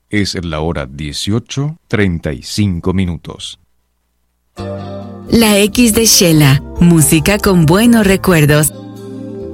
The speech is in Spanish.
Es la hora 18:35. La X de Shela, música con buenos recuerdos.